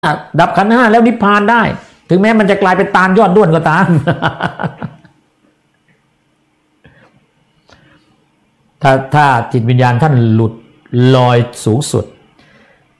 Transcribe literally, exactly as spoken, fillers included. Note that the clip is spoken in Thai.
ดับขันธ์ห้าแล้วนิพพานได้ถึงแม้มันจะกลายเป็นตาลยอดด้วนก็ตาม ถ้าถ้าจิตวิญญาณท่านหลุดลอยสูงสุด